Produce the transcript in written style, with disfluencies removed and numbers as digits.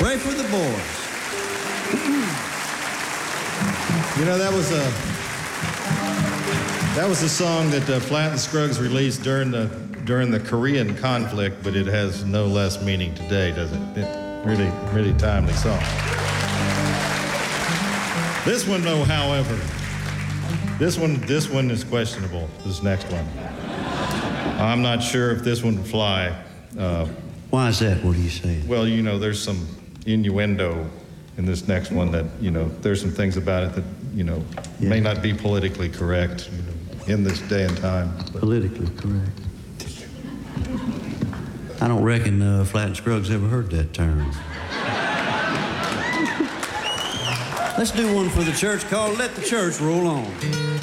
Pray for the boys. You know, that was a song that Flatt and Scruggs released during the Korean conflict, but it has no less meaning today, does it? Really timely song. This one, though, however, this one is questionable. This next one, I'm not sure if this one would fly. Why is that? What are you saying? Well, you know, there's some innuendo in this next one that, you know, there's some things about it that, you know, may not be politically correct, you know, in this day and time. Politically correct. I don't reckon Flatt and Scruggs ever heard that term. Let's do one for the church called Let the Church Roll On.